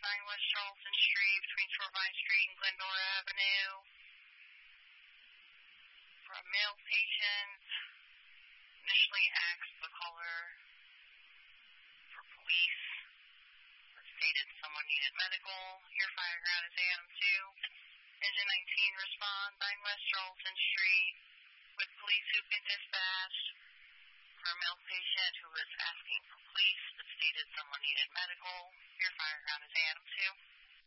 9 West Charleston Street between Fort Vine Street and Glendora Avenue. For a male patient, initially asked the caller for police, but stated someone needed medical. Your fire ground is AM2. Engine 19 respond, 9 West Charleston Street, with police who've been dispatched. For a male patient who was asking for police, but stated someone needed medical. Your fire ground is AM2.